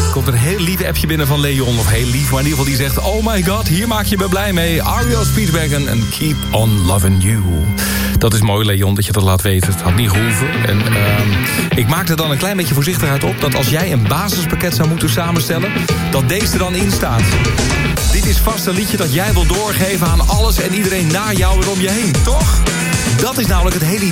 Komt een heel lief appje binnen van Leon. Of heel lief, maar in ieder geval die zegt... Oh my god, hier maak je me blij mee. REO Speedwagon en Keep on Loving You. Dat is mooi, Leon, dat je dat laat weten. Het had niet gehoeven. En ik maak er dan een klein beetje voorzichtigheid op... dat als jij een basispakket zou moeten samenstellen... dat deze er dan in staat. Dit is vast een liedje dat jij wil doorgeven aan alles en iedereen na jou en om je heen, toch? Dat is namelijk het hele